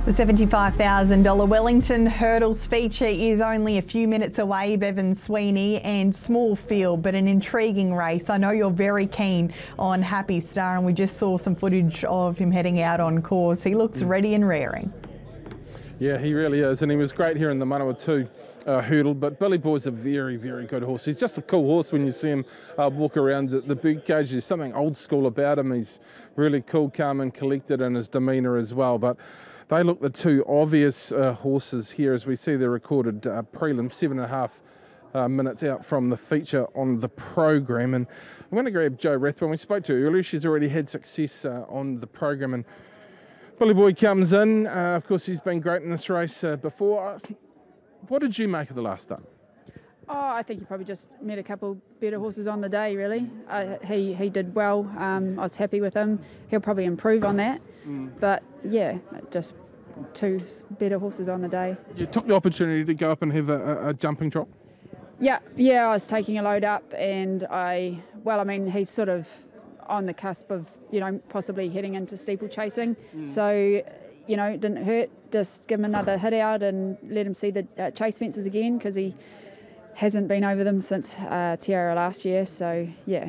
The $75,000 Wellington Hurdles feature is only a few minutes away, Bevan Sweeney, and small field, but an intriguing race. I know you're very keen on Happy Star, and we just saw some footage of him heading out on course. He looks ready and raring. Yeah, he really is, and he was great here in the Manawatu hurdle, but Billy Boy's a very, very good horse. He's just a cool horse when you see him walk around the boot cage. There's something old school about him. He's really cool, calm and collected in his demeanour as well, but they look the two obvious horses here as we see the recorded prelim, 7.5 minutes out from the feature on the program. And I'm going to grab Jo Rathbone. We spoke to her earlier. She's already had success on the program, and Billy Boy comes in. Of course, he's been great in this race before. What did you make of the last start? Oh, I think he probably just met a couple better horses on the day, really. He did well. I was happy with him. He'll probably improve on that. But, yeah, just two better horses on the day. You took the opportunity to go up and have a jumping trot? Yeah, I was taking a load up, and he's sort of on the cusp of, possibly heading into steeplechasing. So, it didn't hurt. Just give him another hit out and let him see the chase fences again, because he hasn't been over them since Tiara last year. So, yeah.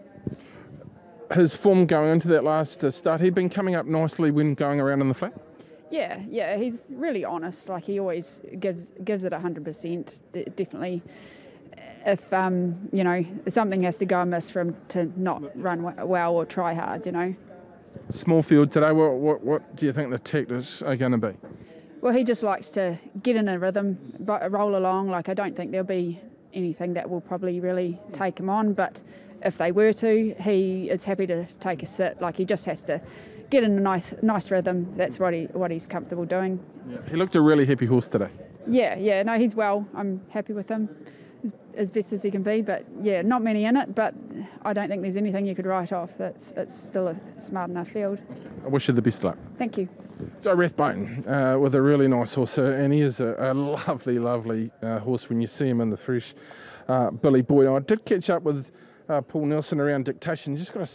His form going into that last start, he'd been coming up nicely when going around in the flat? Yeah, he's really honest. Like, he always gives it 100%. Definitely, if something has to go amiss for him to not run well or try hard, Small field today. What do you think the tactics are going to be? Well, he just likes to get in a rhythm, roll along. Like, I don't think there'll be anything that will probably really take him on, but if they were to, he is happy to take a sit. Like, he just has to get in a nice rhythm. That's what he's comfortable doing. Yeah. He looked a really happy horse today. Yeah, no, he's well. I'm happy with him as best as he can be, but yeah, not many in it, but I don't think there's anything you could write off. It's still a smart enough field. I wish you the best of luck. Thank you. Jo Rathbone with a really nice horse, and he is a lovely horse when you see him in the fresh Billy Boy. Now, I did catch up with Paul Nelson around dictation. Just got to